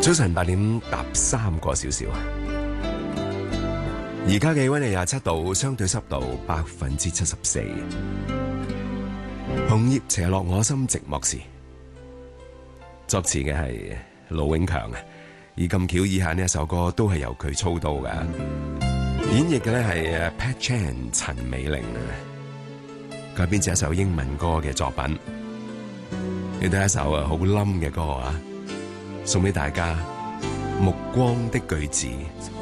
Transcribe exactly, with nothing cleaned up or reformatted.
早晨八點搭三個少少啊！而家嘅氣溫係廿七度，相對濕度百分之七十四。紅葉斜落我心寂寞時，作詞嘅係盧永強啊！而咁巧以下呢一首歌都係由佢操刀嘅，演繹嘅咧係 Pat Chan 陳美玲啊，改編自一首英文歌嘅作品。呢度一首啊好冧嘅歌啊，送俾大家。目光的句子。